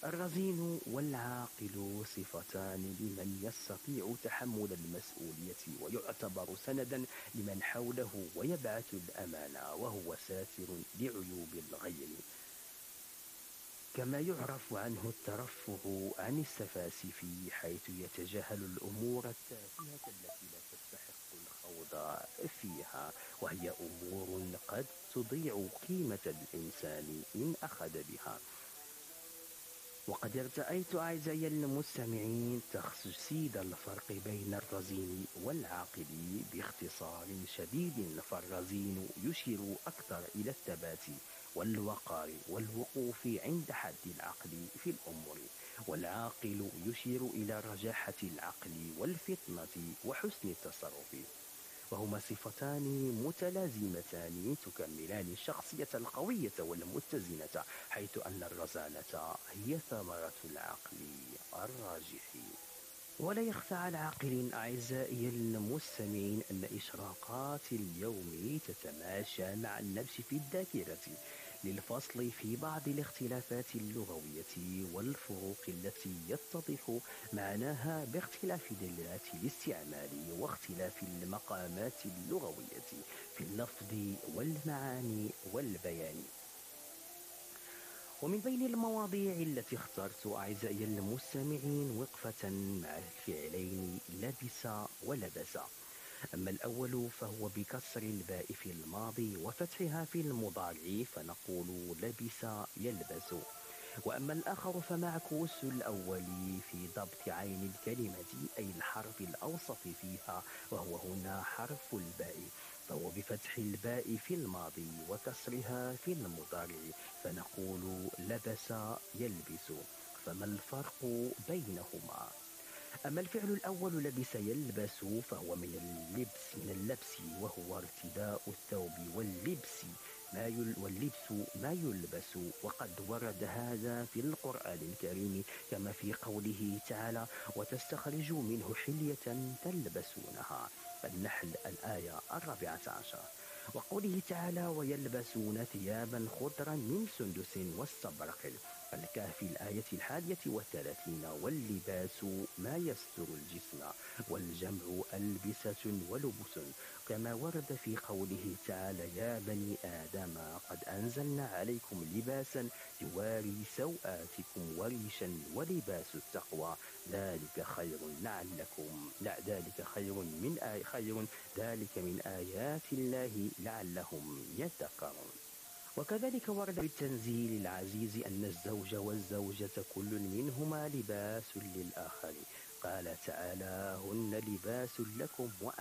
الرزين والعاقل صفتان لمن يستطيع تحمل المسؤولية ويعتبر سندا لمن حوله ويبعث الأمانة وهو ساتر لعيوب الغير. كما يعرف عنه الترفه عن السفاسف حيث يتجاهل الأمور التافهة التي لا تستحق الخوض فيها، وهي أمور قد تضيع قيمة الإنسان إن أخذ بها. وقد ارتأيت أعزائي المستمعين تجسيد الفرق بين الرزين والعاقل باختصار شديد. فالرزين يشير أكثر إلى الثبات والوقار والوقوف عند حد العقل في الأمور، والعاقل يشير إلى رجاحة العقل والفطنة وحسن التصرف، وهما صفتان متلازمتان تكملان الشخصية القوية والمتزنة، حيث أن الرزانة هي ثمرة العقل الراجح. ولا يخفى على عاقل أعزائي المستمعين أن إشراقات اليوم تتماشى مع النبش في الذاكرة للفصل في بعض الاختلافات اللغوية والفروق التي يتضح معناها باختلاف دلالات الاستعمال واختلاف المقامات اللغوية في اللفظ والمعاني والبيان. ومن بين المواضيع التي اخترت أعزائي المستمعين وقفة مع الفعلين لبس ولبس. أما الأول فهو بكسر الباء في الماضي وفتحها في المضارع فنقول لبس يلبس. وأما الآخر فمعكوس الأول في ضبط عين الكلمة أي الحرف الأوسط فيها، وهو هنا حرف الباء، فهو بفتح الباء في الماضي وكسرها في المضارع فنقول لبس يلبس. فما الفرق بينهما؟ أما الفعل الأول لبس يلبس فهو من اللبس وهو ارتداء الثوب واللبس ما يلبس، وقد ورد هذا في القرآن الكريم كما في قوله تعالى وتستخرجوا منه حلية تلبسونها، النحل الآية 14. وقوله تعالى ويلبسون ثيابا خضرا من سندس واستبرق، الكهف الآية 31. واللباس ما يستر الجسم، والجمع ألبسة ولبس، كما ورد في قوله تعالى يا بني آدم قد أنزلنا عليكم لباسا يواري سوآتكم وريشا ولباس التقوى ذلك خير لعلكم ذلك ذلك من آيات الله لعلهم يتقون. وكذلك ورد بالتنزيل العزيز أن الزوج والزوجة كل منهما لباس للآخر، قال تعالى هن لباس لكم